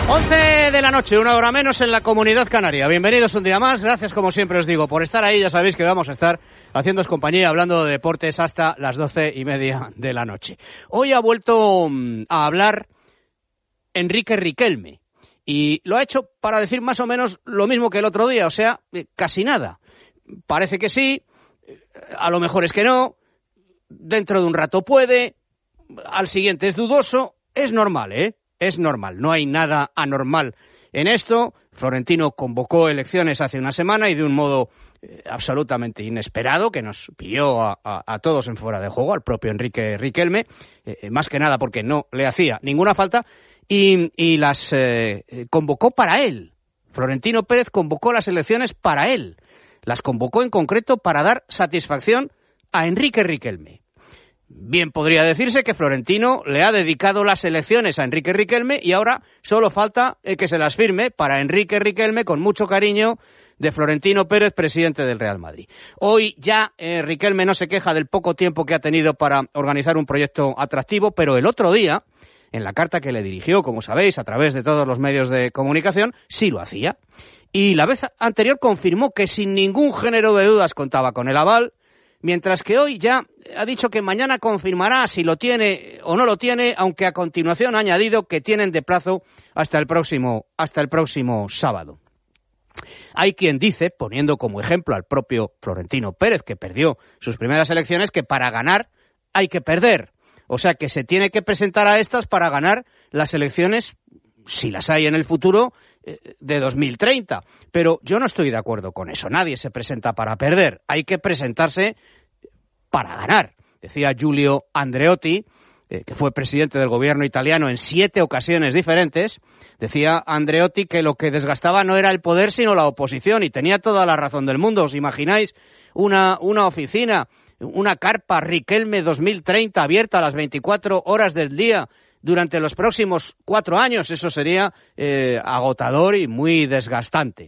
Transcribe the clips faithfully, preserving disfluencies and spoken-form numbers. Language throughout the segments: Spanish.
once de la noche, una hora menos en la Comunidad Canaria. Bienvenidos un día más. Gracias, como siempre os digo, por estar ahí. Ya sabéis que vamos a estar haciéndoos compañía, hablando de deportes hasta las doce y media de la noche. Hoy ha vuelto a hablar Enrique Riquelme. Y lo ha hecho para decir más o menos lo mismo que el otro día, o sea, casi nada. Parece que sí, a lo mejor es que no, dentro de un rato puede, al siguiente es dudoso, es normal, ¿eh? Es normal, no hay nada anormal en esto. Florentino convocó elecciones hace una semana y de un modo eh, absolutamente inesperado, que nos pilló a, a, a todos en fuera de juego, al propio Enrique Riquelme, eh, más que nada porque no le hacía ninguna falta, y, y las eh, convocó para él. Florentino Pérez convocó las elecciones para él. Las convocó en concreto para dar satisfacción a Enrique Riquelme. Bien podría decirse que Florentino le ha dedicado las elecciones a Enrique Riquelme y ahora solo falta eh, que se las firme para Enrique Riquelme, con mucho cariño, de Florentino Pérez, presidente del Real Madrid. Hoy ya eh, Riquelme no se queja del poco tiempo que ha tenido para organizar un proyecto atractivo, pero el otro día, en la carta que le dirigió, como sabéis, a través de todos los medios de comunicación, sí lo hacía. Y la vez anterior confirmó que sin ningún género de dudas contaba con el aval, mientras que hoy ya ha dicho que mañana confirmará si lo tiene o no lo tiene, aunque a continuación ha añadido que tienen de plazo hasta el próximo, hasta el próximo sábado. Hay quien dice, poniendo como ejemplo al propio Florentino Pérez, que perdió sus primeras elecciones, que para ganar hay que perder. O sea, que se tiene que presentar a estas para ganar las elecciones, si las hay en el futuro, de dos mil treinta. Pero yo no estoy de acuerdo con eso. Nadie se presenta para perder. Hay que presentarse para ganar. Decía Giulio Andreotti, eh, que fue presidente del gobierno italiano en siete ocasiones diferentes. Decía Andreotti que lo que desgastaba no era el poder, sino la oposición. Y tenía toda la razón del mundo. ¿Os imagináis una, una oficina, una carpa Riquelme dos mil treinta abierta a las veinticuatro horas del día durante los próximos cuatro años? Eso sería eh, agotador y muy desgastante.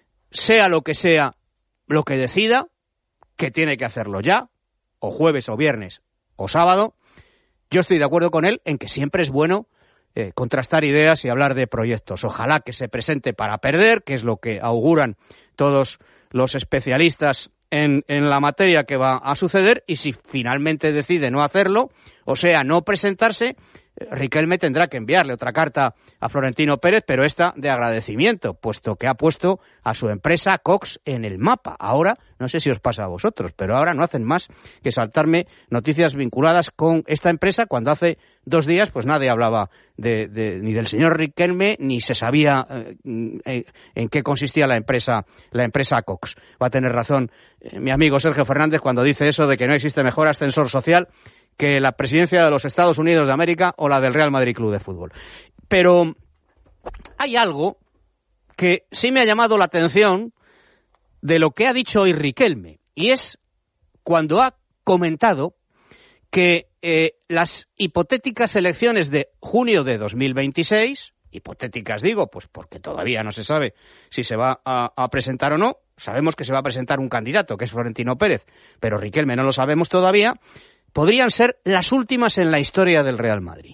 Sea lo que sea lo que decida, que tiene que hacerlo ya, o jueves o viernes o sábado, yo estoy de acuerdo con él en que siempre es bueno eh, contrastar ideas y hablar de proyectos. Ojalá que se presente para perder, que es lo que auguran todos los especialistas en, en la materia que va a suceder, y si finalmente decide no hacerlo, o sea, no presentarse, Riquelme tendrá que enviarle otra carta a Florentino Pérez, pero esta de agradecimiento, puesto que ha puesto a su empresa Cox en el mapa. Ahora, no sé si os pasa a vosotros, pero ahora no hacen más que saltarme noticias vinculadas con esta empresa, cuando hace dos días pues nadie hablaba de, de, ni del señor Riquelme, ni se sabía eh, en, en qué consistía la empresa, la empresa Cox. Va a tener razón eh, mi amigo Sergio Fernández cuando dice eso de que no existe mejor ascensor social que la presidencia de los Estados Unidos de América o la del Real Madrid Club de Fútbol. Pero hay algo que sí me ha llamado la atención de lo que ha dicho hoy Riquelme, y es cuando ha comentado que eh, las hipotéticas elecciones de junio de dos mil veintiséis, hipotéticas digo, pues porque todavía no se sabe si se va a, a presentar o no. Sabemos que se va a presentar un candidato, que es Florentino Pérez, pero Riquelme no lo sabemos todavía. Podrían ser las últimas en la historia del Real Madrid.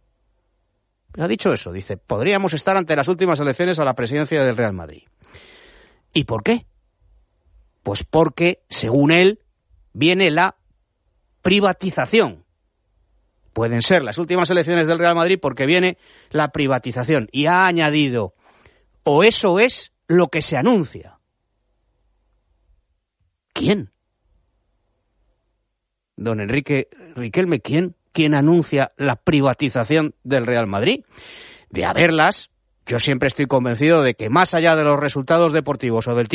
Ha dicho eso, dice, podríamos estar ante las últimas elecciones a la presidencia del Real Madrid. ¿Y por qué? Pues porque, según él, viene la privatización. Pueden ser las últimas elecciones del Real Madrid porque viene la privatización. Y ha añadido, o eso es lo que se anuncia. ¿Quién? Don Enrique Riquelme, ¿quién? ¿Quién anuncia la privatización del Real Madrid? De haberlas, yo siempre estoy convencido de que más allá de los resultados deportivos o del